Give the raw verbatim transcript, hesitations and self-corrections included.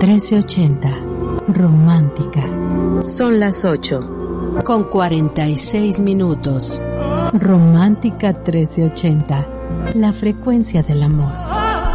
trece ochenta. Romántica. Son las ocho con cuarenta y seis minutos. Romántica trece ochenta. La frecuencia del amor.